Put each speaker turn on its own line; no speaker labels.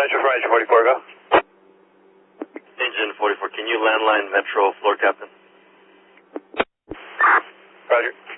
Metro for Engine 44, go.
Engine 44, can you landline Metro floor captain?
Roger.